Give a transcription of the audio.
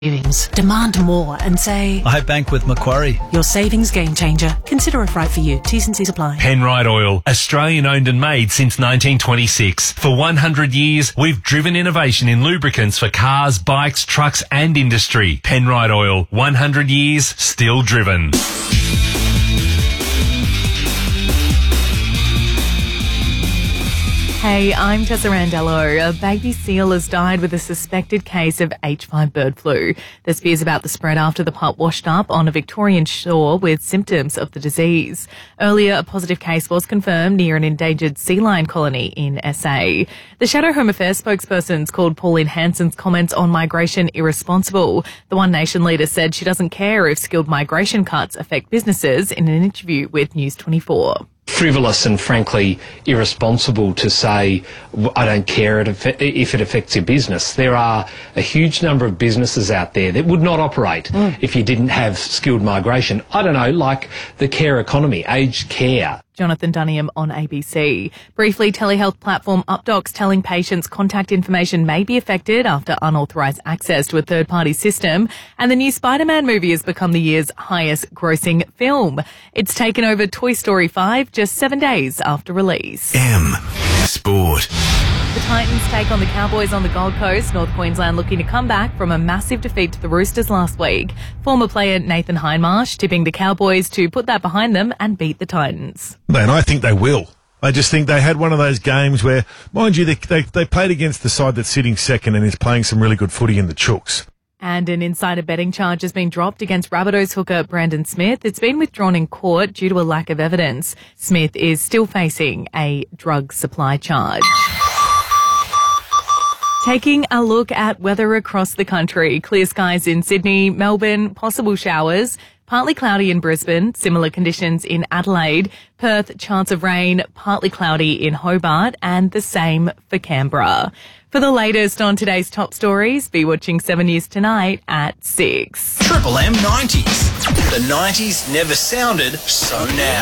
Savings. Demand more and say, I bank with Macquarie. Your savings game changer. Consider if right for you. T's and C's apply. Penrite Oil, Australian owned and made since 1926. For 100 years, we've driven innovation in lubricants for cars, bikes, trucks and industry. Penrite Oil, 100 years, still driven. Hey, I'm Tessa Randello. A baby seal has died with a suspected case of H5 bird flu. There's fears about the spread after the pup washed up on a Victorian shore with symptoms of the disease. Earlier, a positive case was confirmed near an endangered sea lion colony in SA. The Shadow Home Affairs spokespersons called Pauline Hanson's comments on migration irresponsible. The One Nation leader said she doesn't care if skilled migration cuts affect businesses in an interview with News 24. Frivolous and frankly irresponsible to say, I don't care if it affects your business. There are a huge number of businesses out there that would not operate if you didn't have skilled migration. I don't know, like the care economy, aged care. Jonathan Dunniam on ABC. Briefly, telehealth platform UpDocs telling patients contact information may be affected after unauthorised access to a third-party system. And the new Spider-Man movie has become the year's highest-grossing film. It's taken over Toy Story 5 just 7 days after release. M Sport. The Titans take on the Cowboys on the Gold Coast. North Queensland looking to come back from a massive defeat to the Roosters last week. Former player Nathan Hindmarsh tipping the Cowboys to put that behind them and beat the Titans. And I think they will. I just think they had one of those games where, mind you, they played against the side that's sitting second and is playing some really good footy in the Chooks. And an insider betting charge has been dropped against Rabbitohs hooker Brandon Smith. It's been withdrawn in court due to a lack of evidence. Smith is still facing a drug supply charge. Taking a look at weather across the country. Clear skies in Sydney, Melbourne, possible showers. Partly cloudy in Brisbane, similar conditions in Adelaide. Perth, chance of rain, partly cloudy in Hobart, and the same for Canberra. For the latest on today's top stories, be watching 7 News tonight at 6. Triple M 90s. The 90s never sounded so now.